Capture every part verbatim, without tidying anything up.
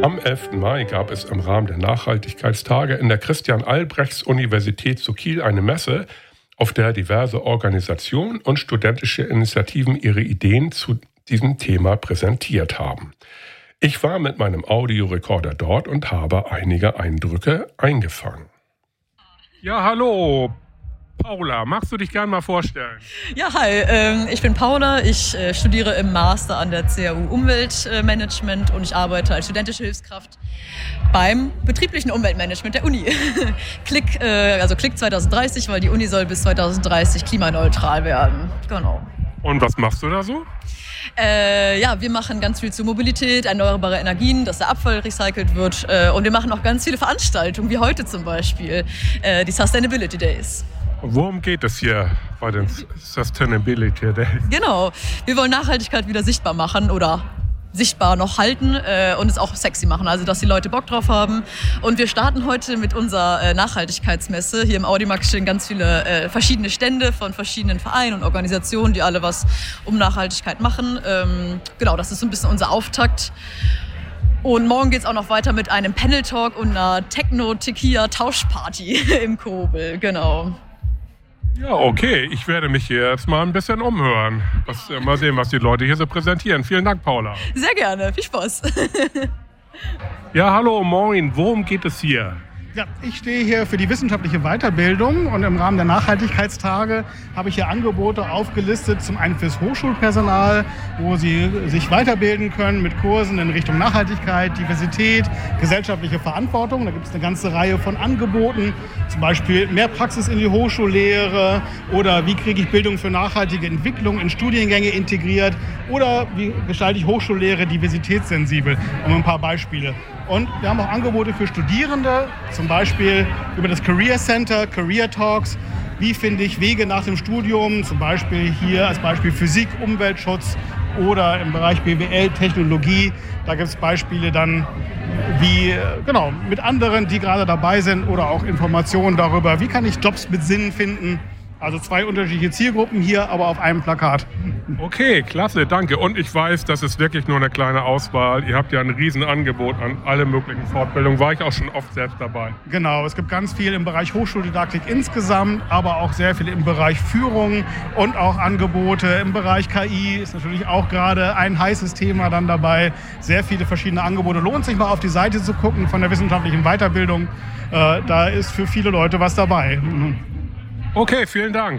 Am elften Mai gab es im Rahmen der Nachhaltigkeitstage in der Christian-Albrechts-Universität zu Kiel eine Messe, auf der diverse Organisationen und studentische Initiativen ihre Ideen zu diesem Thema präsentiert haben. Ich war mit meinem Audiorekorder dort und habe einige Eindrücke eingefangen. Ja, hallo. Paula, magst du dich gerne mal vorstellen? Ja, hi, ähm, ich bin Paula, ich äh, studiere im Master an der C A U Umweltmanagement und ich arbeite als studentische Hilfskraft beim betrieblichen Umweltmanagement der Uni. Klick, äh, also Klick zwanzig dreißig, weil die Uni soll bis zwanzig dreißig klimaneutral werden. Genau. Und was machst du da so? Äh, ja, wir machen ganz viel zu Mobilität, erneuerbare Energien, dass der Abfall recycelt wird. Äh, und wir machen auch ganz viele Veranstaltungen, wie heute zum Beispiel, äh, die Sustainability Days. Worum geht es hier bei den Sustainability Days? Genau, wir wollen Nachhaltigkeit wieder sichtbar machen oder sichtbar noch halten äh, und es auch sexy machen, also dass die Leute Bock drauf haben. Und wir starten heute mit unserer äh, Nachhaltigkeitsmesse. Hier im Audimax stehen ganz viele äh, verschiedene Stände von verschiedenen Vereinen und Organisationen, die alle was um Nachhaltigkeit machen. Ähm, genau, das ist so ein bisschen unser Auftakt. Und morgen geht es auch noch weiter mit einem Panel-Talk und einer Techno-Tequila-Tauschparty im Kobel, genau. Ja, okay. Ich werde mich hier jetzt mal ein bisschen umhören. Was, äh, mal sehen, was die Leute hier so präsentieren. Vielen Dank, Paula. Sehr gerne. Viel Spaß. Ja, hallo, moin. Worum geht es hier? Ja, ich stehe hier für die wissenschaftliche Weiterbildung und im Rahmen der Nachhaltigkeitstage habe ich hier Angebote aufgelistet, zum einen fürs Hochschulpersonal, wo sie sich weiterbilden können mit Kursen in Richtung Nachhaltigkeit, Diversität, gesellschaftliche Verantwortung. Da gibt es eine ganze Reihe von Angeboten, zum Beispiel mehr Praxis in die Hochschullehre oder wie kriege ich Bildung für nachhaltige Entwicklung in Studiengänge integriert oder wie gestalte ich Hochschullehre diversitätssensibel, um ein paar Beispiele. Und wir haben auch Angebote für Studierende, zum Beispiel über das Career Center, Career Talks. Wie finde ich Wege nach dem Studium, zum Beispiel hier als Beispiel Physik, Umweltschutz oder im Bereich B W L, Technologie. Da gibt es Beispiele dann, wie genau mit anderen, die gerade dabei sind oder auch Informationen darüber, wie kann ich Jobs mit Sinn finden. Also zwei unterschiedliche Zielgruppen hier, aber auf einem Plakat. Okay, klasse, danke. Und ich weiß, das ist wirklich nur eine kleine Auswahl. Ihr habt ja ein Riesenangebot an alle möglichen Fortbildungen. War ich auch schon oft selbst dabei. Genau, es gibt ganz viel im Bereich Hochschuldidaktik insgesamt, aber auch sehr viel im Bereich Führung und auch Angebote im Bereich K I. Ist natürlich auch gerade ein heißes Thema dann dabei. Sehr viele verschiedene Angebote. Lohnt sich mal auf die Seite zu gucken von der wissenschaftlichen Weiterbildung. Äh, da ist für viele Leute was dabei. Okay, vielen Dank.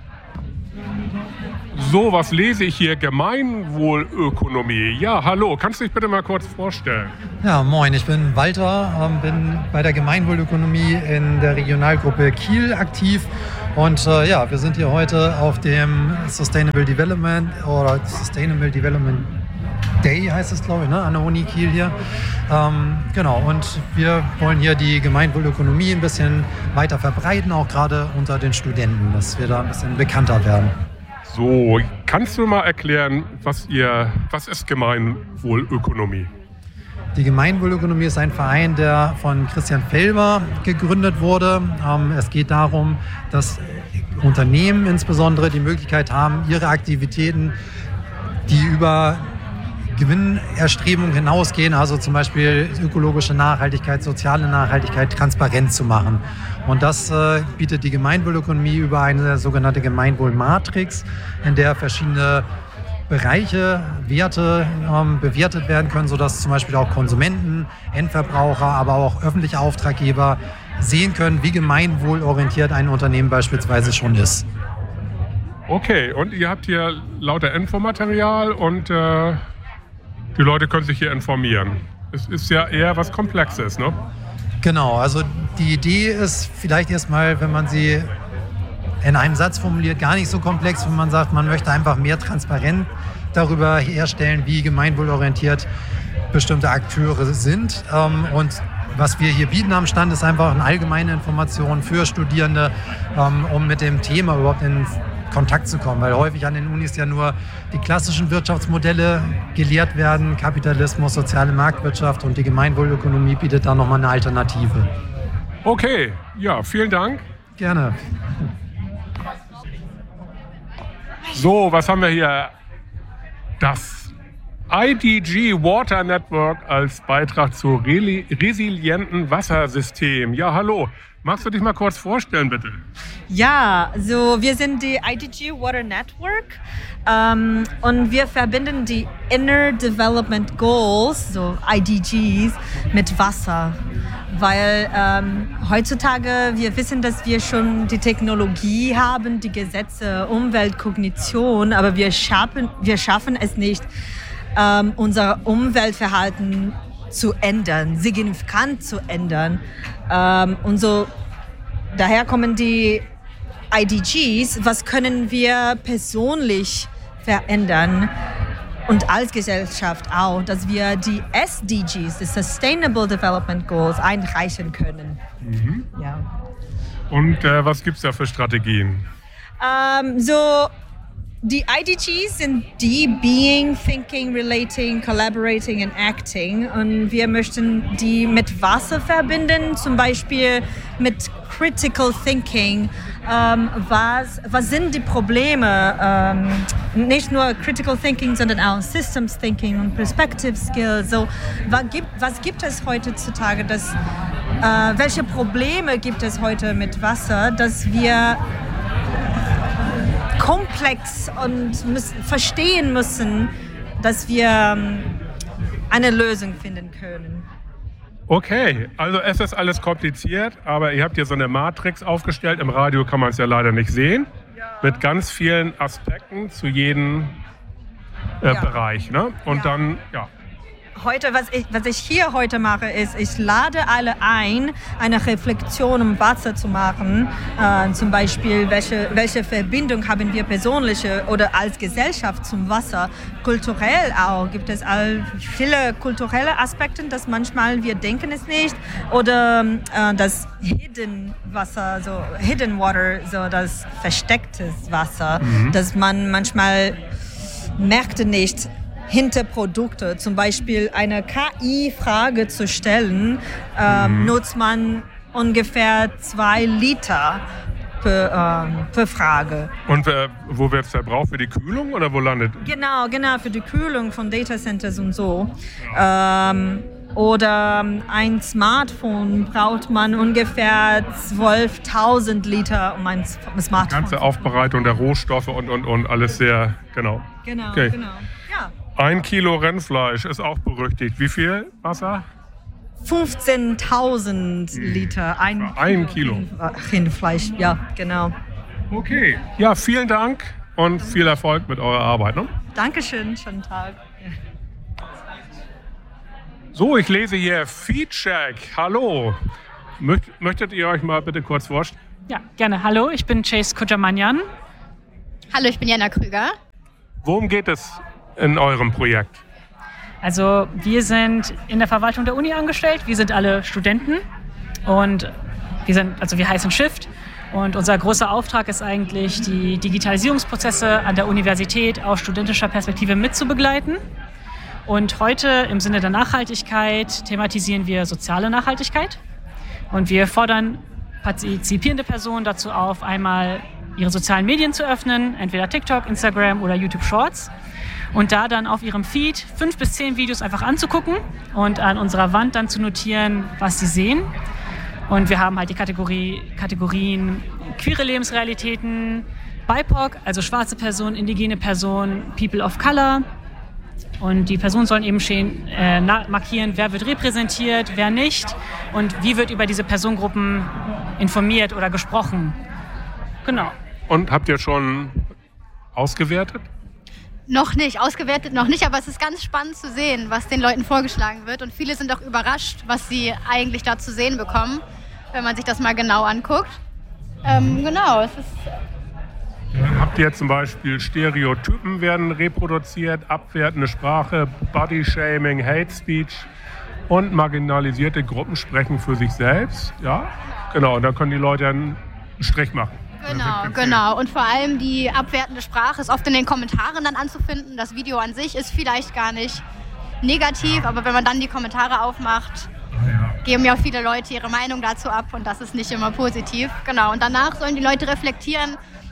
So, was lese ich hier? Gemeinwohlökonomie. Ja, hallo, kannst du dich bitte mal kurz vorstellen? Ja, moin, ich bin Walter, ähm, bin bei der Gemeinwohlökonomie in der Regionalgruppe Kiel aktiv. Und äh, ja, wir sind hier heute auf dem Sustainable Development oder Sustainable Development Day heißt es, glaube ich, ne, an der Uni Kiel hier. Ähm, genau, und wir wollen hier die Gemeinwohlökonomie ein bisschen weiter verbreiten, auch gerade unter den Studenten, dass wir da ein bisschen bekannter werden. So, kannst du mal erklären, was ihr, was ist Gemeinwohlökonomie? Die Gemeinwohlökonomie ist ein Verein, der von Christian Felber gegründet wurde. Ähm, es geht darum, dass Unternehmen insbesondere die Möglichkeit haben, ihre Aktivitäten, die über Gewinnerstrebung hinausgehen, also zum Beispiel ökologische Nachhaltigkeit, soziale Nachhaltigkeit transparent zu machen. Und das äh, bietet die Gemeinwohlökonomie über eine sogenannte Gemeinwohlmatrix, in der verschiedene Bereiche, Werte ähm, bewertet werden können, sodass zum Beispiel auch Konsumenten, Endverbraucher, aber auch öffentliche Auftraggeber sehen können, wie gemeinwohlorientiert ein Unternehmen beispielsweise schon ist. Okay, und ihr habt hier lauter Infomaterial und äh die Leute können sich hier informieren. Es ist ja eher was Komplexes, ne? Genau, also die Idee ist vielleicht erstmal, wenn man sie in einem Satz formuliert, gar nicht so komplex, wenn man sagt, man möchte einfach mehr Transparenz darüber herstellen, wie gemeinwohlorientiert bestimmte Akteure sind. Und was wir hier bieten am Stand, ist einfach eine allgemeine Information für Studierende, um mit dem Thema überhaupt in Kontakt zu kommen, weil häufig an den Unis ja nur die klassischen Wirtschaftsmodelle gelehrt werden, Kapitalismus, soziale Marktwirtschaft, und die Gemeinwohlökonomie bietet da nochmal eine Alternative. Okay, ja, vielen Dank. Gerne. So, was haben wir hier? Das I D G Water Network als Beitrag zu reli- resilienten Wassersystemen. Ja, hallo. Magst du dich mal kurz vorstellen, bitte? Ja, so wir sind die I D G Water Network ähm, und wir verbinden die Inner Development Goals, so I D Gs, mit Wasser. Weil ähm, heutzutage wir wissen, dass wir schon die Technologie haben, die Gesetze, Umweltkognition, aber wir schaffen, wir schaffen es nicht, ähm, unser Umweltverhalten zu ändern, signifikant zu ändern. Ähm, und so, daher kommen die I D Gs, was können wir persönlich verändern und als Gesellschaft auch, dass wir die S D Gs, die Sustainable Development Goals, einreichen können. Mhm. Ja. Und äh, was gibt es da für Strategien? Ähm, so, die I D Gs sind die Being, Thinking, Relating, Collaborating and Acting. Und wir möchten die mit Wasser verbinden, zum Beispiel mit Critical Thinking. Ähm, was, was sind die Probleme? Ähm, nicht nur Critical Thinking, sondern auch Systems Thinking und Perspective Skills. So, was, gibt, was gibt es heutzutage? Dass, äh, welche Probleme gibt es heute mit Wasser, dass wir komplex und müssen, verstehen müssen, dass wir ähm, eine Lösung finden können. Okay, also es ist alles kompliziert, aber ihr habt hier so eine Matrix aufgestellt. Im Radio kann man es ja leider nicht sehen. Ja. Mit ganz vielen Aspekten zu jedem äh, ja. Bereich. Ne? Und ja. dann, ja. Heute, was ich, was ich hier heute mache, ist, ich lade alle ein, eine Reflexion um Wasser zu machen. Äh, zum Beispiel, welche, welche Verbindung haben wir persönliche oder als Gesellschaft zum Wasser? Kulturell auch gibt es all viele kulturelle Aspekte, dass manchmal wir denken es nicht. Oder äh, das Hidden Wasser, so Hidden Water, so das verstecktes Wasser, mhm. dass man manchmal merkt nicht, hinter Produkte, zum Beispiel eine K I-Frage zu stellen, ähm, mhm. nutzt man ungefähr zwei Liter für, ähm, für Frage. Und äh, wo wird es verbraucht? Für die Kühlung oder wo landet? Genau, genau, für die Kühlung von Datacenters und so. Ja. Ähm, oder ein Smartphone braucht man ungefähr zwölftausend Liter, um ein Smartphone. Die ganze Aufbereitung der Rohstoffe und, und, und alles sehr, genau. Genau, okay. genau. Ja. Ein Kilo Rennfleisch ist auch berüchtigt. Wie viel Wasser? fünfzehntausend Liter. Ein, ein Kilo. Rindfleisch, ja, genau. Okay. Ja, vielen Dank und viel Erfolg mit eurer Arbeit. Ne? Dankeschön, schönen Tag. So, ich lese hier Feedcheck. Hallo. Möcht, möchtet ihr euch mal bitte kurz vorstellen? Ja, gerne. Hallo, ich bin Chase Kujamanyan. Hallo, ich bin Jana Krüger. Worum geht es in eurem Projekt? Also wir sind in der Verwaltung der Uni angestellt. Wir sind alle Studenten und wir sind, also wir heißen Shift. Und unser großer Auftrag ist eigentlich, die Digitalisierungsprozesse an der Universität aus studentischer Perspektive mitzubegleiten. Und heute im Sinne der Nachhaltigkeit thematisieren wir soziale Nachhaltigkeit. Und wir fordern partizipierende Personen dazu auf, einmal ihre sozialen Medien zu öffnen, entweder TikTok, Instagram oder YouTube Shorts. Und da dann auf ihrem Feed fünf bis zehn Videos einfach anzugucken und an unserer Wand dann zu notieren, was sie sehen. Und wir haben halt die Kategorie, Kategorien queere Lebensrealitäten, B I P O C, also schwarze Personen, indigene Personen, People of Color. Und die Personen sollen eben schön äh, markieren, wer wird repräsentiert, wer nicht und wie wird über diese Personengruppen informiert oder gesprochen. Genau. Und habt ihr schon ausgewertet? Noch nicht, ausgewertet noch nicht, aber es ist ganz spannend zu sehen, was den Leuten vorgeschlagen wird. Und viele sind auch überrascht, was sie eigentlich da zu sehen bekommen, wenn man sich das mal genau anguckt. Ähm, genau, es ist... Dann habt ihr zum Beispiel Stereotypen werden reproduziert, abwertende Sprache, Bodyshaming, Hate Speech und marginalisierte Gruppen sprechen für sich selbst. Ja, genau, und da können die Leute einen Strich machen. Genau, genau. Und vor allem die abwertende Sprache ist oft in den Kommentaren dann anzufinden. Das Video an sich ist vielleicht gar nicht negativ, aber wenn man dann die Kommentare aufmacht, geben ja viele Leute ihre Meinung dazu ab und das ist nicht immer positiv. Genau. Und danach sollen die Leute reflektieren,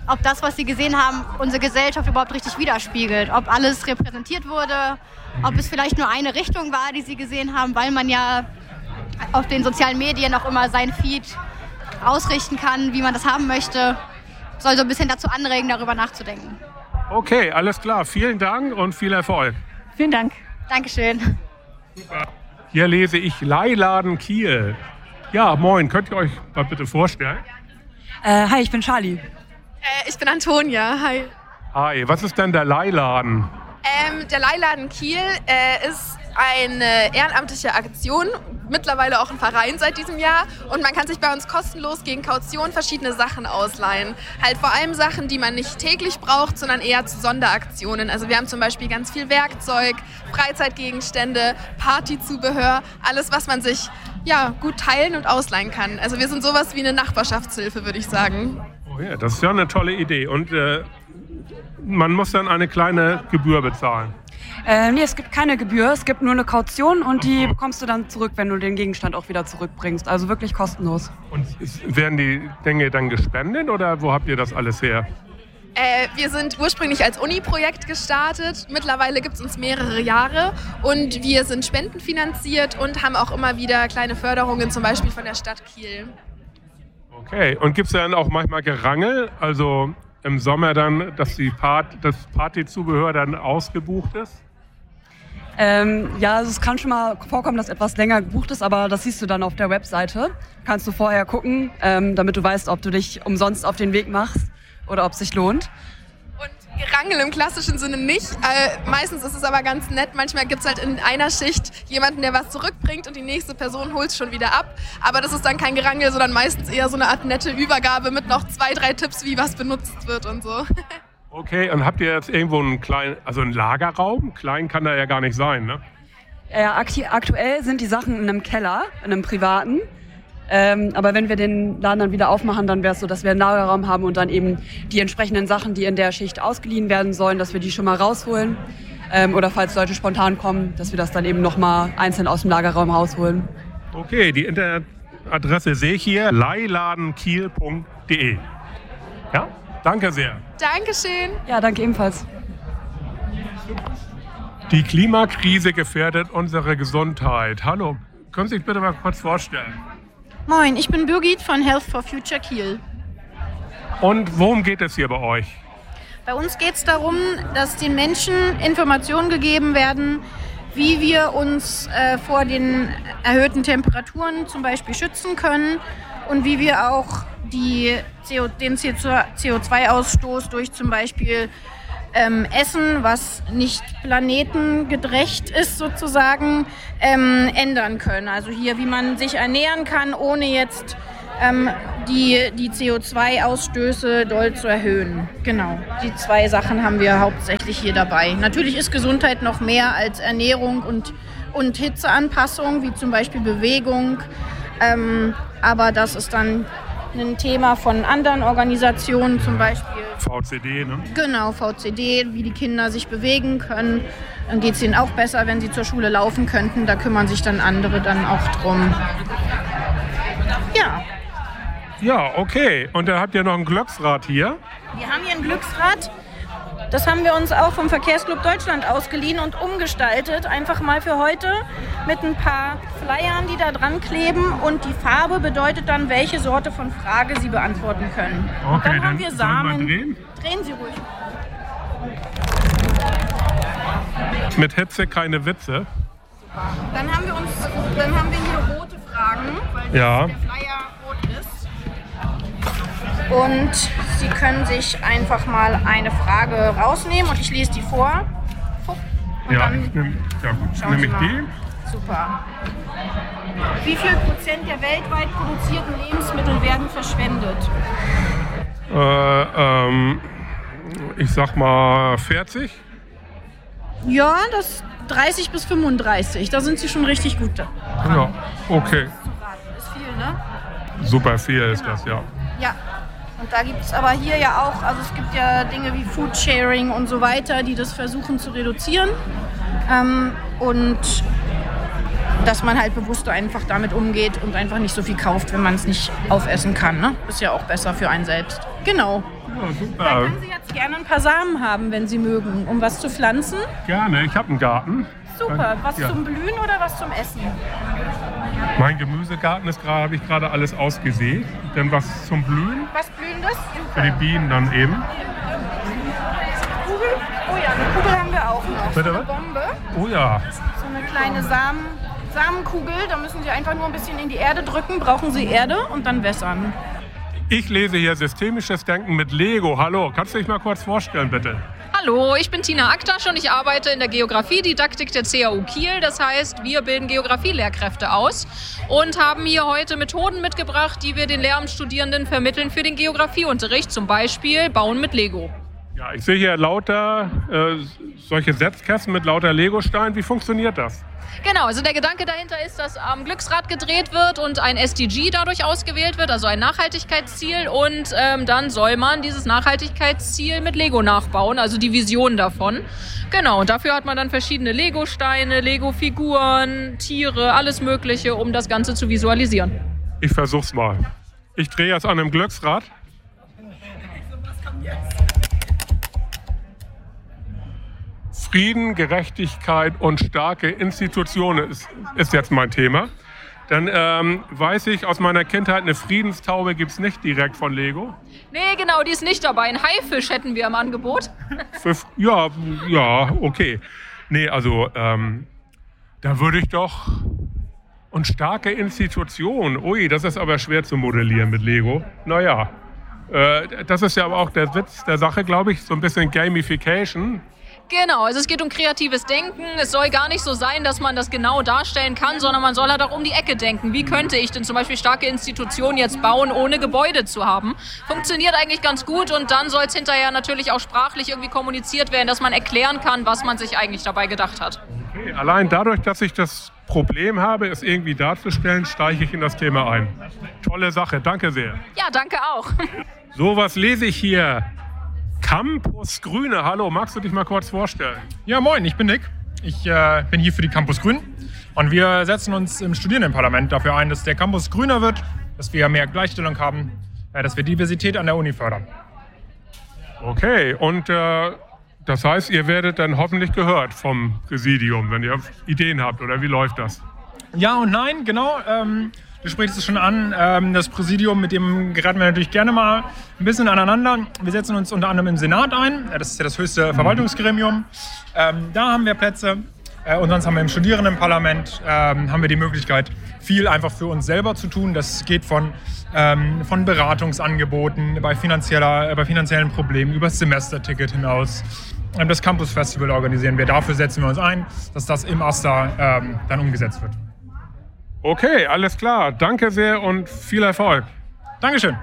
ob das, was sie gesehen haben, unsere Gesellschaft überhaupt richtig widerspiegelt. Ob alles repräsentiert wurde, ob es vielleicht nur eine Richtung war, die sie gesehen haben, weil man ja auf den sozialen Medien auch immer sein Feed ausrichten kann, wie man das haben möchte. Soll so ein bisschen dazu anregen, darüber nachzudenken. Okay, alles klar. Vielen Dank und viel Erfolg. Vielen Dank. Dankeschön. Hier lese ich Leiladen Kiel. Ja, moin. Könnt ihr euch mal bitte vorstellen? Äh, hi, ich bin Charlie. Äh, ich bin Antonia. Hi. Hi, was ist denn der Leiladen? Ähm, der Leiladen Kiel äh, ist eine ehrenamtliche Aktion, mittlerweile auch ein Verein seit diesem Jahr. Und man kann sich bei uns kostenlos gegen Kaution verschiedene Sachen ausleihen. Halt vor allem Sachen, die man nicht täglich braucht, sondern eher zu Sonderaktionen. Also wir haben zum Beispiel ganz viel Werkzeug, Freizeitgegenstände, Partyzubehör, alles, was man sich ja, gut teilen und ausleihen kann. Also wir sind sowas wie eine Nachbarschaftshilfe, würde ich sagen. Oh ja, das ist ja eine tolle Idee. Und äh, man muss dann eine kleine Gebühr bezahlen. Äh, nee, es gibt keine Gebühr, es gibt nur eine Kaution und die bekommst du dann zurück, wenn du den Gegenstand auch wieder zurückbringst. Also wirklich kostenlos. Und ist, werden die Dinge dann gespendet oder wo habt ihr das alles her? Äh, wir sind ursprünglich als Uni-Projekt gestartet. Mittlerweile gibt es uns mehrere Jahre und wir sind spendenfinanziert und haben auch immer wieder kleine Förderungen, zum Beispiel von der Stadt Kiel. Okay, und gibt es dann auch manchmal Gerangel, also im Sommer dann, dass die Part, das Partyzubehör dann ausgebucht ist? Ähm, ja, also es kann schon mal vorkommen, dass etwas länger gebucht ist, aber das siehst du dann auf der Webseite. Kannst du vorher gucken, ähm, damit du weißt, ob du dich umsonst auf den Weg machst oder ob es sich lohnt. Und Gerangel im klassischen Sinne nicht. Äh, meistens ist es aber ganz nett. Manchmal gibt es halt in einer Schicht jemanden, der was zurückbringt und die nächste Person holt es schon wieder ab. Aber das ist dann kein Gerangel, sondern meistens eher so eine Art nette Übergabe mit noch zwei, drei Tipps, wie was benutzt wird und so. Okay, und habt ihr jetzt irgendwo einen kleinen, also einen Lagerraum? Klein kann der ja gar nicht sein, ne? Ja, aktuell sind die Sachen in einem Keller, in einem privaten. Ähm, aber wenn wir den Laden dann wieder aufmachen, dann wäre es so, dass wir einen Lagerraum haben und dann eben die entsprechenden Sachen, die in der Schicht ausgeliehen werden sollen, dass wir die schon mal rausholen. Ähm, oder falls Leute spontan kommen, dass wir das dann eben nochmal einzeln aus dem Lagerraum rausholen. Okay, die Internetadresse sehe ich hier, leiladenkiel punkt de. Ja, danke sehr. Dankeschön. Ja, danke ebenfalls. Die Klimakrise gefährdet unsere Gesundheit. Hallo, können Sie sich bitte mal kurz vorstellen? Moin, ich bin Birgit von Health for Future Kiel. Und worum geht es hier bei euch? Bei uns geht es darum, dass den Menschen Informationen gegeben werden, wie wir uns äh, vor den erhöhten Temperaturen zum Beispiel schützen können und wie wir auch die C O, den C O zwei Ausstoß durch zum Beispiel ähm, Essen, was nicht planetengerecht ist sozusagen, ähm, ändern können. Also hier, wie man sich ernähren kann, ohne jetzt ähm, die, die C O zwei Ausstöße doll zu erhöhen. Genau, die zwei Sachen haben wir hauptsächlich hier dabei. Natürlich ist Gesundheit noch mehr als Ernährung und, und Hitzeanpassung, wie zum Beispiel Bewegung. Ähm, aber das ist dann ein Thema von anderen Organisationen, zum Beispiel V C D, ne? Genau, V C D, wie die Kinder sich bewegen können. Dann geht es ihnen auch besser, wenn sie zur Schule laufen könnten. Da kümmern sich dann andere dann auch drum. Ja. Ja, okay. Und dann habt ihr noch ein Glücksrad hier. Wir haben hier ein Glücksrad. Das haben wir uns auch vom Verkehrsclub Deutschland ausgeliehen und umgestaltet, einfach mal für heute, mit ein paar Flyern, die da dran kleben. Und die Farbe bedeutet dann, welche Sorte von Frage Sie beantworten können. Okay, und dann, dann haben wir Samen. Wir drehen? Drehen Sie ruhig. Mit Hitze keine Witze. Dann haben wir uns, dann haben wir hier rote Fragen, weil ja. der Flyer rot ist. Und Sie können sich einfach mal eine Frage rausnehmen und ich lese die vor. Und ja, dann ich nehm, ja gut, schauen nehme Sie ich mal. die. Super. Wie viel Prozent der weltweit produzierten Lebensmittel werden verschwendet? Äh, ähm, ich sag mal vierzig. Ja, das dreißig bis fünfunddreißig. Da sind Sie schon richtig gut dran. Ja, okay. Ist viel, ne? Super viel ist das, ja. Ja. Und da gibt es aber hier ja auch, also es gibt ja Dinge wie Foodsharing und so weiter, die das versuchen zu reduzieren. Ähm, und dass man halt bewusster einfach damit umgeht und einfach nicht so viel kauft, wenn man es nicht aufessen kann. Ne? Ist ja auch besser für einen selbst. Genau. Ja, super. Dann können Sie jetzt gerne ein paar Samen haben, wenn Sie mögen, um was zu pflanzen. Gerne, ich habe einen Garten. Super. Was ja. zum Blühen oder was zum Essen? Mein Gemüsegarten ist gerade, habe ich gerade alles ausgesät. Denn was zum Blühen? Was Blühendes? Für die Bienen dann eben. Kugel? Oh ja, eine Kugel haben wir auch noch. Bitte Eine was? Bombe. Oh ja. So eine kleine Samen, Samenkugel. Da müssen Sie einfach nur ein bisschen in die Erde drücken. Brauchen Sie Erde und dann wässern. Ich lese hier systemisches Denken mit Lego. Hallo, kannst du dich mal kurz vorstellen, bitte? Hallo, ich bin Tina Aktasch und ich arbeite in der Geografiedidaktik der C A U Kiel. Das heißt, wir bilden Geografielehrkräfte aus und haben hier heute Methoden mitgebracht, die wir den Lehramtsstudierenden vermitteln für den Geografieunterricht. Zum Beispiel Bauen mit Lego. Ja, ich sehe hier lauter äh, solche Setzkästen mit lauter Legosteinen. Wie funktioniert das? Genau, also der Gedanke dahinter ist, dass am Glücksrad gedreht wird und ein S D G dadurch ausgewählt wird, also ein Nachhaltigkeitsziel. Und ähm, dann soll man dieses Nachhaltigkeitsziel mit Lego nachbauen, also die Vision davon. Genau, und dafür hat man dann verschiedene Lego-Steine, Lego-Figuren, Tiere, alles Mögliche, um das Ganze zu visualisieren. Ich versuch's mal. Ich drehe jetzt an einem Glücksrad. Frieden, Gerechtigkeit und starke Institutionen ist, ist jetzt mein Thema. Dann ähm, weiß ich aus meiner Kindheit, eine Friedenstaube gibt es nicht direkt von Lego. Nee, genau, die ist nicht dabei. Ein Haifisch hätten wir im Angebot. Für, ja, ja, okay. Nee, also ähm, da würde ich doch... Und starke Institutionen, ui, das ist aber schwer zu modellieren mit Lego. Naja, äh, das ist ja aber auch der Witz der Sache, glaube ich, so ein bisschen Gamification. Genau, also es geht um kreatives Denken. Es soll gar nicht so sein, dass man das genau darstellen kann, sondern man soll halt auch um die Ecke denken. Wie könnte ich denn zum Beispiel starke Institutionen jetzt bauen, ohne Gebäude zu haben? Funktioniert eigentlich ganz gut und dann soll es hinterher natürlich auch sprachlich irgendwie kommuniziert werden, dass man erklären kann, was man sich eigentlich dabei gedacht hat. Okay, allein dadurch, dass ich das Problem habe, es irgendwie darzustellen, steige ich in das Thema ein. Tolle Sache, danke sehr. Ja, danke auch. So, was lese ich hier? Campus Grüne, hallo, magst du dich mal kurz vorstellen? Ja, moin, ich bin Nick. Ich äh, bin hier für die Campus Grün und wir setzen uns im Studierendenparlament dafür ein, dass der Campus grüner wird, dass wir mehr Gleichstellung haben, äh, dass wir Diversität an der Uni fördern. Okay, und äh, das heißt, ihr werdet dann hoffentlich gehört vom Präsidium, wenn ihr Ideen habt, oder wie läuft das? Ja und nein, genau. Ähm, Du sprichst es schon an, ähm, das Präsidium, mit dem geraten wir natürlich gerne mal ein bisschen aneinander. Wir setzen uns unter anderem im Senat ein, das ist ja das höchste Verwaltungsgremium. Ähm, da haben wir Plätze äh, und sonst haben wir im Studierendenparlament ähm, haben wir die Möglichkeit, viel einfach für uns selber zu tun. Das geht von, ähm, von Beratungsangeboten bei, finanzieller, äh, bei finanziellen Problemen über das Semesterticket hinaus. Ähm, das Campus Festival organisieren wir, dafür setzen wir uns ein, dass das im AStA ähm, dann umgesetzt wird. Okay, alles klar. Danke sehr und viel Erfolg. Dankeschön.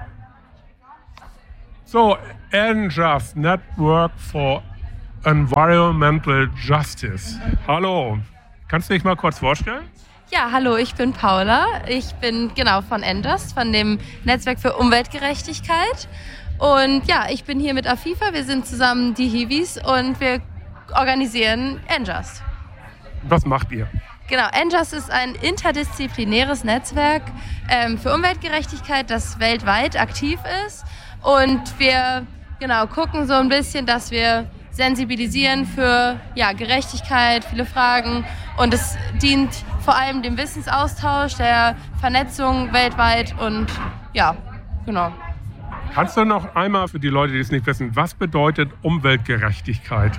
So, NJUST, Network for Environmental Justice. Hallo, kannst du dich mal kurz vorstellen? Ja, hallo, ich bin Paula. Ich bin genau von NJUST, von dem Netzwerk für Umweltgerechtigkeit. Und ja, ich bin hier mit AFIFA. Wir sind zusammen die Hiwis und wir organisieren NJUST. Was macht ihr? Genau, NJUST ist ein interdisziplinäres Netzwerk ähm, für Umweltgerechtigkeit, das weltweit aktiv ist. Und wir genau, gucken so ein bisschen, dass wir sensibilisieren für ja, Gerechtigkeit, viele Fragen. Und es dient vor allem dem Wissensaustausch, der Vernetzung weltweit und ja, genau. Kannst du noch einmal für die Leute, die es nicht wissen, was bedeutet Umweltgerechtigkeit?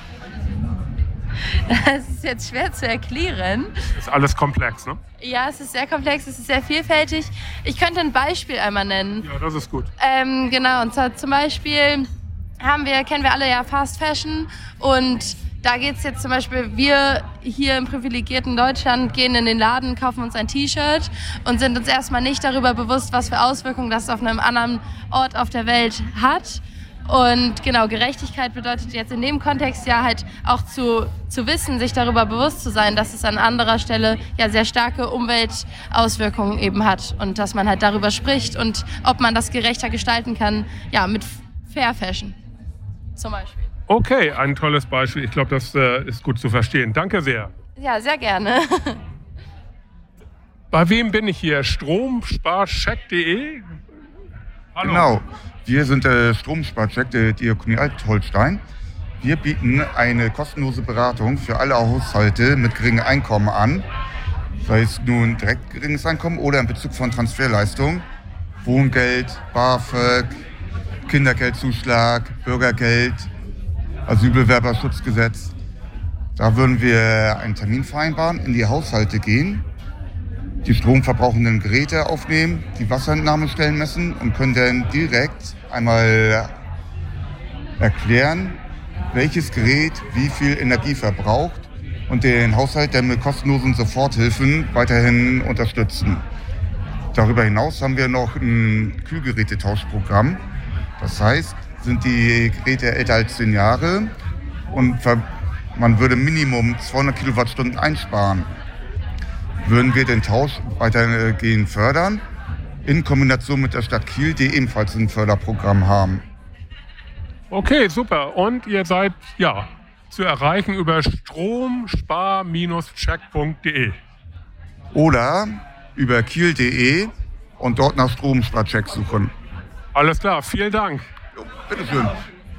Das ist jetzt schwer zu erklären. Ist alles komplex, ne? Ja, es ist sehr komplex, es ist sehr vielfältig. Ich könnte ein Beispiel einmal nennen. Ja, das ist gut. Ähm, genau, und zwar zum Beispiel haben wir, kennen wir alle ja Fast Fashion und da geht es jetzt zum Beispiel, wir hier im privilegierten Deutschland gehen in den Laden, kaufen uns ein T-Shirt und sind uns erstmal nicht darüber bewusst, was für Auswirkungen das auf einem anderen Ort auf der Welt hat. Und genau, Gerechtigkeit bedeutet jetzt in dem Kontext ja halt auch zu, zu wissen, sich darüber bewusst zu sein, dass es an anderer Stelle ja sehr starke Umweltauswirkungen eben hat und dass man halt darüber spricht und ob man das gerechter gestalten kann, ja, mit Fair Fashion zum Beispiel. Okay, ein tolles Beispiel. Ich glaube, das äh, ist gut zu verstehen. Danke sehr. Ja, sehr gerne. Bei wem bin ich hier? Stromsparcheck punkt de? Hallo. Genau, wir sind der Stromsparcheck der Diakonie Alt-Holstein. Wir bieten eine kostenlose Beratung für alle Haushalte mit geringem Einkommen an, sei es nun direkt geringes Einkommen oder in Bezug von Transferleistungen, Wohngeld, BAföG, Kindergeldzuschlag, Bürgergeld, Asylbewerberschutzgesetz. Da würden wir einen Termin vereinbaren, in die Haushalte gehen, die stromverbrauchenden Geräte aufnehmen, die Wasserentnahmestellen messen und können dann direkt einmal erklären, welches Gerät wie viel Energie verbraucht und den Haushalt dann mit kostenlosen Soforthilfen weiterhin unterstützen. Darüber hinaus haben wir noch ein Kühlgerätetauschprogramm. Das heißt, sind die Geräte älter als zehn Jahre und man würde Minimum zweihundert Kilowattstunden einsparen, würden wir den Tausch weitergehend fördern, in Kombination mit der Stadt Kiel, die ebenfalls ein Förderprogramm haben. Okay, super. Und ihr seid ja zu erreichen über stromspar check punkt de. Oder über kiel punkt de und dort nach Stromsparcheck suchen. Alles klar, vielen Dank. Jo, bitteschön.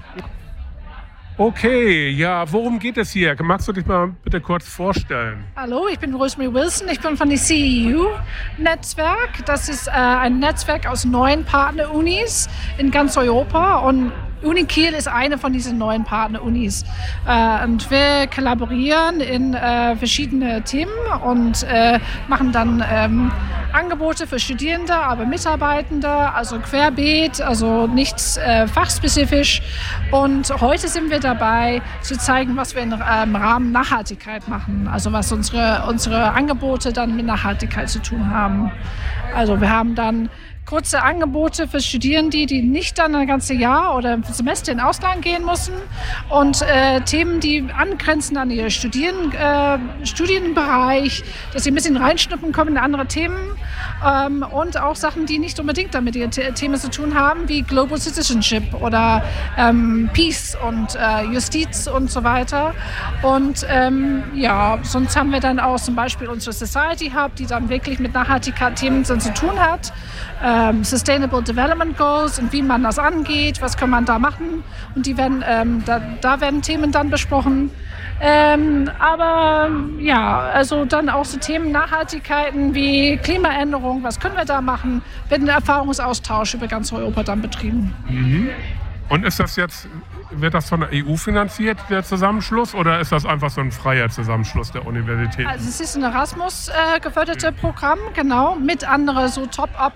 Okay, ja, worum geht es hier? Magst du dich mal bitte kurz vorstellen? Hallo, ich bin Rosemary Wilson, ich bin von dem C E U-Netzwerk. Das ist äh, ein Netzwerk aus neun Partner-Unis in ganz Europa und Uni Kiel ist eine von diesen neuen Partner-Unis. Äh, und wir kollaborieren in äh, verschiedene Themen und äh, machen dann ähm, Angebote für Studierende, aber Mitarbeitende, also querbeet, also nichts äh, fachspezifisch. Und heute sind wir dabei, zu zeigen, was wir im ähm, Rahmen Nachhaltigkeit machen. Also was unsere, unsere Angebote dann mit Nachhaltigkeit zu tun haben. Also wir haben dann kurze Angebote für Studierende, die nicht dann ein ganzes Jahr oder ein Semester in Ausland gehen müssen und äh, Themen, die angrenzen an ihr Studien, äh, Studienbereich, dass sie ein bisschen reinschnuppern können in andere Themen ähm, und auch Sachen, die nicht unbedingt damit ihr The- Themen zu tun haben, wie Global Citizenship oder ähm, Peace und äh, Justiz und so weiter. Und ähm, ja, sonst haben wir dann auch zum Beispiel unsere Society Hub, die dann wirklich mit Nachhaltigkeit-Themen zu tun hat. Ähm, Sustainable Development Goals und wie man das angeht, was kann man da machen. Und die werden, ähm, da, da werden Themen dann besprochen. Ähm, aber ja, also dann auch so Themen Nachhaltigkeiten wie Klimaänderung, was können wir da machen, wird ein Erfahrungsaustausch über ganz Europa dann betrieben. Mhm. Und ist das jetzt, wird das von der E U finanziert, der Zusammenschluss, oder ist das einfach so ein freier Zusammenschluss der Universität? Also es ist ein Erasmus äh, geförderte Programm, genau, mit anderen so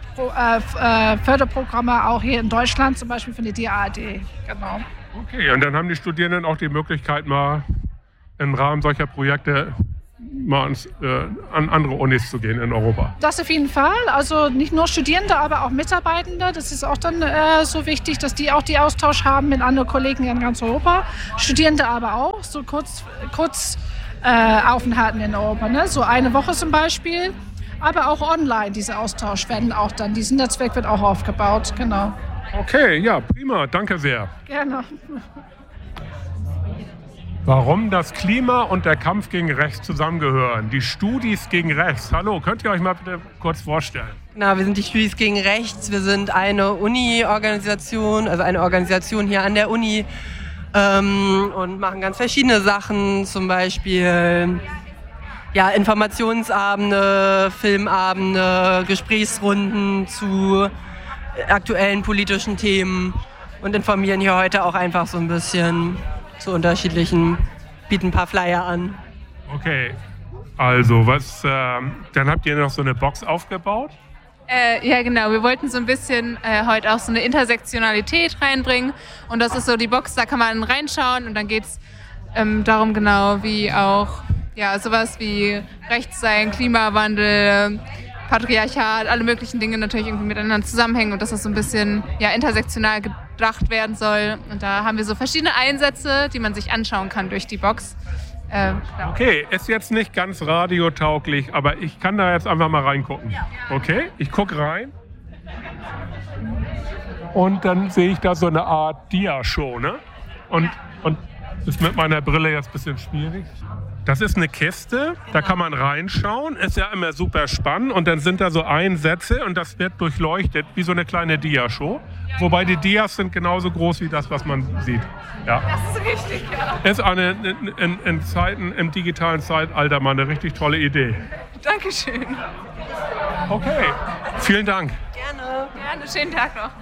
Top-Up-Förderprogramme äh, auch hier in Deutschland, zum Beispiel von der D A A D, genau. Okay, und dann haben die Studierenden auch die Möglichkeit, mal im Rahmen solcher Projekte mal ans, äh, an andere Unis zu gehen in Europa. Das auf jeden Fall. Also nicht nur Studierende, aber auch Mitarbeitende. Das ist auch dann äh, so wichtig, dass die auch die Austausch haben mit anderen Kollegen in ganz Europa. Studierende aber auch, so kurz, kurz äh, Aufenthalten in Europa. Ne? So eine Woche zum Beispiel. Aber auch online, diese Austausch werden auch dann, dieses Netzwerk wird auch aufgebaut. Genau. Okay, ja, prima. Danke sehr. Gerne. Warum das Klima und der Kampf gegen Rechts zusammengehören. Die Studis gegen Rechts. Hallo, könnt ihr euch mal bitte kurz vorstellen? Genau, wir sind die Studis gegen Rechts. Wir sind eine Uni-Organisation, also eine Organisation hier an der Uni ähm, und machen ganz verschiedene Sachen, zum Beispiel ja, Informationsabende, Filmabende, Gesprächsrunden zu aktuellen politischen Themen und informieren hier heute auch einfach so ein bisschen zu unterschiedlichen, bieten ein paar Flyer an. Okay, also was, äh, dann habt ihr noch so eine Box aufgebaut? Äh, ja, genau. Wir wollten so ein bisschen äh, heute auch so eine Intersektionalität reinbringen. Und das ist so die Box, da kann man reinschauen. Und dann geht es ähm, darum genau, wie auch ja, sowas wie Rechtssein, Klimawandel, Patriarchat, alle möglichen Dinge natürlich irgendwie miteinander zusammenhängen und dass das so ein bisschen ja, intersektional gedacht werden soll. Und da haben wir so verschiedene Einsätze, die man sich anschauen kann durch die Box. Äh, ja. Okay, ist jetzt nicht ganz radiotauglich, aber ich kann da jetzt einfach mal reingucken. Okay, ich gucke rein. Und dann sehe ich da so eine Art Dia-Show, ne? Und, und ist mit meiner Brille jetzt ein bisschen schwierig. Das ist eine Kiste, da kann man reinschauen, ist ja immer super spannend und dann sind da so Einsätze und das wird durchleuchtet wie so eine kleine Dia-Show. Wobei die Dias sind genauso groß wie das, was man sieht. Ja. Das ist richtig, ja. Ist eine, in, in Zeiten, im digitalen Zeitalter mal eine richtig tolle Idee. Dankeschön. Okay, vielen Dank. Gerne. Gerne, schönen Tag noch.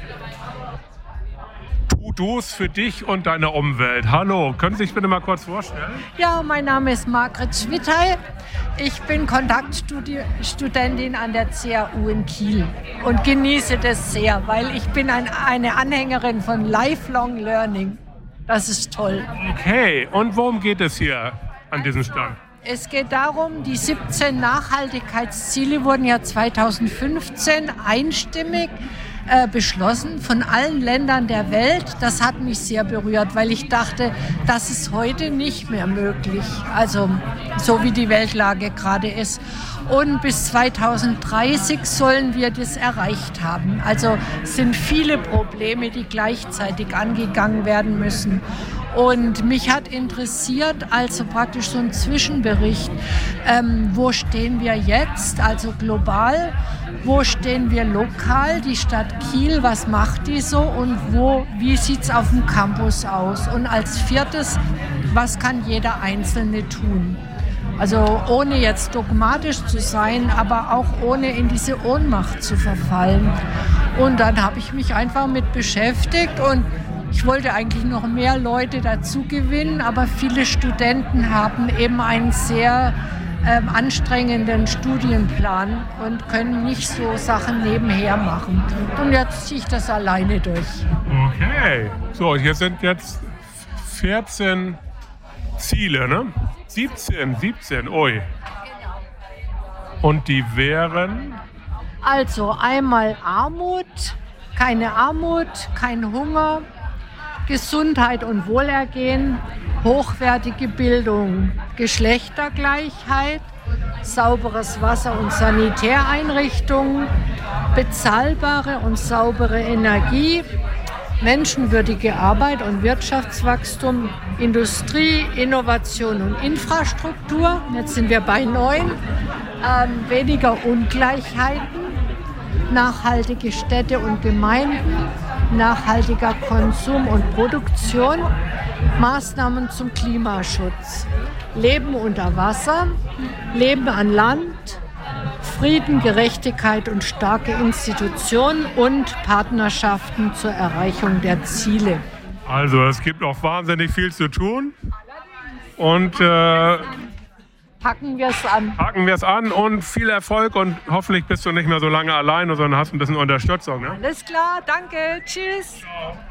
To-Dos für dich und deine Umwelt. Hallo, können Sie sich bitte mal kurz vorstellen? Ja, mein Name ist Margret Schwitthey. Ich bin Kontaktstudentin an der C A U in Kiel und genieße das sehr, weil ich bin ein, eine Anhängerin von Lifelong Learning. Das ist toll. Okay, und worum geht es hier an diesem Stand? Es geht darum, die siebzehn Nachhaltigkeitsziele wurden ja zweitausendfünfzehn einstimmig äh, beschlossen von allen Ländern der Welt. Das hat mich sehr berührt, weil ich dachte, das ist heute nicht mehr möglich. Also so wie die Weltlage gerade ist. Und bis zweitausenddreißig sollen wir das erreicht haben. Also es sind viele Probleme, die gleichzeitig angegangen werden müssen. Und mich hat interessiert, also praktisch so ein Zwischenbericht, ähm, wo stehen wir jetzt, also global, wo stehen wir lokal, die Stadt Kiel, was macht die so und wo, wie sieht es auf dem Campus aus? Und als viertes, was kann jeder Einzelne tun? Also ohne jetzt dogmatisch zu sein, aber auch ohne in diese Ohnmacht zu verfallen. Und dann habe ich mich einfach mit beschäftigt und ich wollte eigentlich noch mehr Leute dazu gewinnen, aber viele Studenten haben eben einen sehr ähm, anstrengenden Studienplan und können nicht so Sachen nebenher machen. Und jetzt ziehe ich das alleine durch. Okay, so hier sind jetzt vierzehn Ziele, ne? siebzehn, siebzehn, ui. Und die wären? Also einmal Armut, keine Armut, kein Hunger, Gesundheit und Wohlergehen, hochwertige Bildung, Geschlechtergleichheit, sauberes Wasser und Sanitäreinrichtungen, bezahlbare und saubere Energie, menschenwürdige Arbeit und Wirtschaftswachstum, Industrie, Innovation und Infrastruktur. Jetzt sind wir bei neun. Ähm, weniger Ungleichheiten, nachhaltige Städte und Gemeinden, nachhaltiger Konsum und Produktion, Maßnahmen zum Klimaschutz, Leben unter Wasser, Leben an Land, Frieden, Gerechtigkeit und starke Institutionen und Partnerschaften zur Erreichung der Ziele. Also es gibt noch wahnsinnig viel zu tun und äh, packen wir es an. Packen wir es an und viel Erfolg und hoffentlich bist du nicht mehr so lange alleine, sondern hast ein bisschen Unterstützung. Ne? Alles klar, danke, tschüss.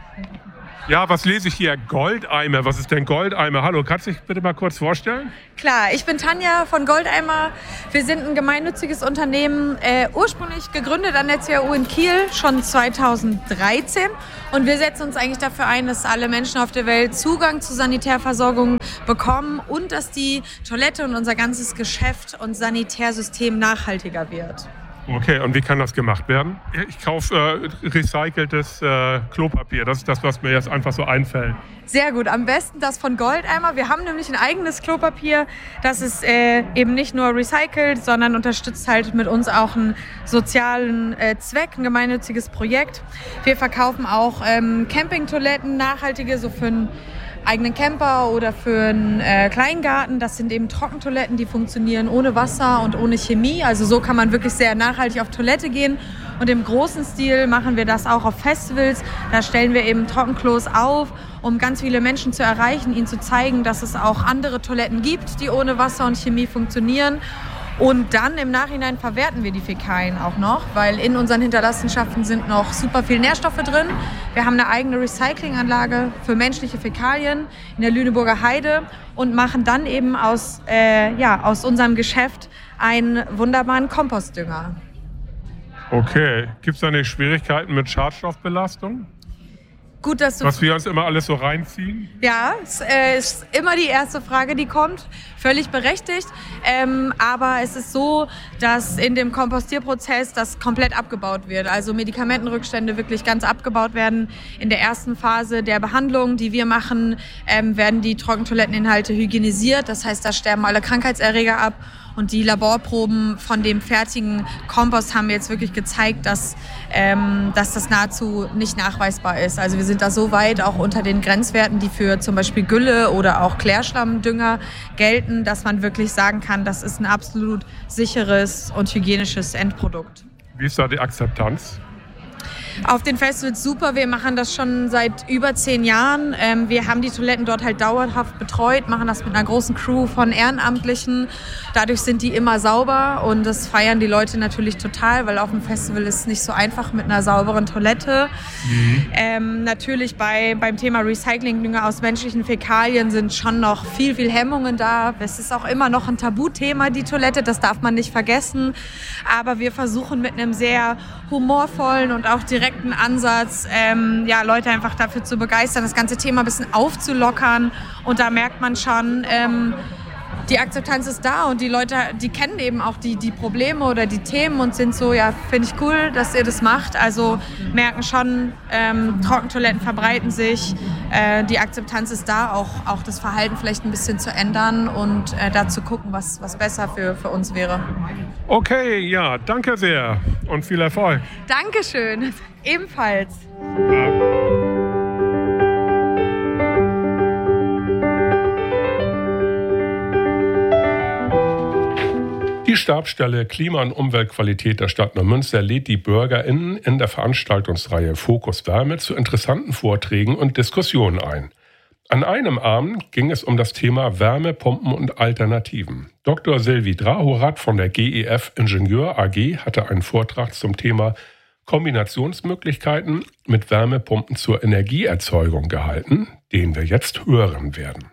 Ja, was lese ich hier? Goldeimer. Was ist denn Goldeimer? Hallo, kannst du dich bitte mal kurz vorstellen? Klar, ich bin Tanja von Goldeimer. Wir sind ein gemeinnütziges Unternehmen, äh, ursprünglich gegründet an der C A U in Kiel, schon zweitausenddreizehn. Und wir setzen uns eigentlich dafür ein, dass alle Menschen auf der Welt Zugang zu Sanitärversorgung bekommen und dass die Toilette und unser ganzes Geschäft und Sanitärsystem nachhaltiger wird. Okay, und wie kann das gemacht werden? Ich kaufe äh, recyceltes äh, Klopapier. Das ist das, was mir jetzt einfach so einfällt. Sehr gut, am besten das von Goldeimer. Wir haben nämlich ein eigenes Klopapier. Das ist äh, eben nicht nur recycelt, sondern unterstützt halt mit uns auch einen sozialen äh, Zweck, ein gemeinnütziges Projekt. Wir verkaufen auch ähm, Campingtoiletten, nachhaltige, so für einen eigenen Camper oder für einen äh, Kleingarten. Das sind eben Trockentoiletten, die funktionieren ohne Wasser und ohne Chemie. Also so kann man wirklich sehr nachhaltig auf Toilette gehen. Und im großen Stil machen wir das auch auf Festivals. Da stellen wir eben Trockenklos auf, um ganz viele Menschen zu erreichen, ihnen zu zeigen, dass es auch andere Toiletten gibt, die ohne Wasser und Chemie funktionieren. Und dann im Nachhinein verwerten wir die Fäkalien auch noch, weil in unseren Hinterlassenschaften sind noch super viel Nährstoffe drin. Wir haben eine eigene Recyclinganlage für menschliche Fäkalien in der Lüneburger Heide und machen dann eben aus, äh, ja, aus unserem Geschäft einen wunderbaren Kompostdünger. Okay, gibt es da nicht Schwierigkeiten mit Schadstoffbelastung? Gut, dass du... Was wir uns immer alles so reinziehen? Ja, es äh, ist immer die erste Frage, die kommt. Völlig berechtigt. Ähm, aber es ist so, dass in dem Kompostierprozess das komplett abgebaut wird. Also Medikamentenrückstände wirklich ganz abgebaut werden. In der ersten Phase der Behandlung, die wir machen, ähm, werden die Trockentoiletteninhalte hygienisiert. Das heißt, da sterben alle Krankheitserreger ab. Und die Laborproben von dem fertigen Kompost haben mir jetzt wirklich gezeigt, dass, ähm, dass das nahezu nicht nachweisbar ist. Also wir sind da so weit auch unter den Grenzwerten, die für zum Beispiel Gülle oder auch Klärschlammdünger gelten, dass man wirklich sagen kann, das ist ein absolut sicheres und hygienisches Endprodukt. Wie ist da die Akzeptanz? Auf den Festivals super, wir machen das schon seit über zehn Jahren. Ähm, wir haben die Toiletten dort halt dauerhaft betreut, machen das mit einer großen Crew von Ehrenamtlichen. Dadurch sind die immer sauber und das feiern die Leute natürlich total, weil auf dem Festival ist es nicht so einfach mit einer sauberen Toilette. Mhm. Ähm, natürlich bei, beim Thema Recyclingdünger aus menschlichen Fäkalien sind schon noch viel, viel Hemmungen da. Es ist auch immer noch ein Tabuthema, die Toilette, das darf man nicht vergessen. Aber wir versuchen mit einem sehr humorvollen und auch direkten Ansatz, ähm, ja, Leute einfach dafür zu begeistern, das ganze Thema ein bisschen aufzulockern. Und da merkt man schon, ähm, die Akzeptanz ist da und die Leute, die kennen eben auch die, die Probleme oder die Themen und sind so, ja, finde ich cool, dass ihr das macht. Also merken schon, ähm, Trockentoiletten verbreiten sich, äh, die Akzeptanz ist da, auch, auch das Verhalten vielleicht ein bisschen zu ändern und äh, da zu gucken, was, was besser für, für uns wäre. Okay, ja, danke sehr und viel Erfolg. Dankeschön, ebenfalls. Die Stabsstelle Klima- und Umweltqualität der Stadt Neumünster lädt die BürgerInnen in der Veranstaltungsreihe Fokus Wärme zu interessanten Vorträgen und Diskussionen ein. An einem Abend ging es um das Thema Wärmepumpen und Alternativen. Doktor Sylvie Drahorath von der G E F Ingenieur A G hatte einen Vortrag zum Thema Kombinationsmöglichkeiten mit Wärmepumpen zur Energieerzeugung gehalten, den wir jetzt hören werden.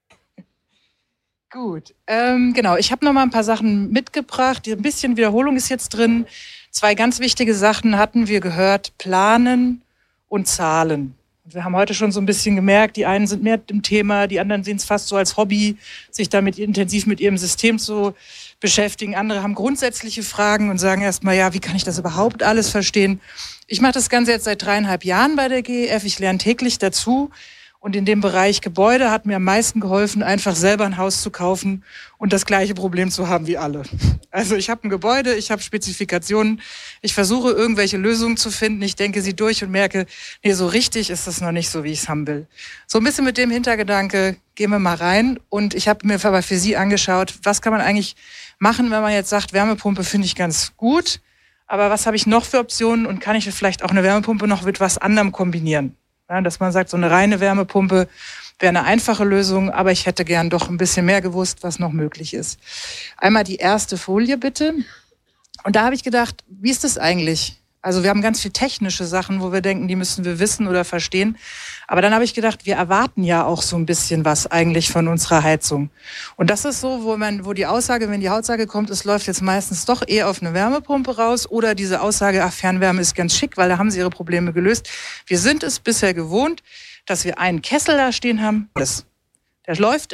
Gut, ähm, genau. Ich habe noch mal ein paar Sachen mitgebracht. Ein bisschen Wiederholung ist jetzt drin. Zwei ganz wichtige Sachen hatten wir gehört: Planen und Zahlen. Wir haben heute schon so ein bisschen gemerkt, die einen sind mehr im Thema, die anderen sehen es fast so als Hobby, sich damit intensiv mit ihrem System zu beschäftigen. Andere haben grundsätzliche Fragen und sagen erstmal, ja, wie kann ich das überhaupt alles verstehen? Ich mache das Ganze jetzt seit dreieinhalb Jahren bei der G E F. Ich lerne täglich dazu. Und in dem Bereich Gebäude hat mir am meisten geholfen, einfach selber ein Haus zu kaufen und das gleiche Problem zu haben wie alle. Also ich habe ein Gebäude, ich habe Spezifikationen, ich versuche irgendwelche Lösungen zu finden, ich denke sie durch und merke, nee, so richtig ist das noch nicht so, wie ich es haben will. So ein bisschen mit dem Hintergedanke, gehen wir mal rein. Und ich habe mir aber für Sie angeschaut, was kann man eigentlich machen, wenn man jetzt sagt, Wärmepumpe finde ich ganz gut, aber was habe ich noch für Optionen und kann ich vielleicht auch eine Wärmepumpe noch mit was anderem kombinieren? Ja, dass man sagt, so eine reine Wärmepumpe wäre eine einfache Lösung, aber ich hätte gern doch ein bisschen mehr gewusst, was noch möglich ist. Einmal die erste Folie bitte. Und da habe ich gedacht, wie ist das eigentlich? Also wir haben ganz viele technische Sachen, wo wir denken, die müssen wir wissen oder verstehen. Aber dann habe ich gedacht, wir erwarten ja auch so ein bisschen was eigentlich von unserer Heizung. Und das ist so, wo man, wo die Aussage, wenn die Aussage kommt, es läuft jetzt meistens doch eher auf eine Wärmepumpe raus oder diese Aussage, ach, Fernwärme ist ganz schick, weil da haben sie ihre Probleme gelöst. Wir sind es bisher gewohnt, dass wir einen Kessel da stehen haben. Das, der läuft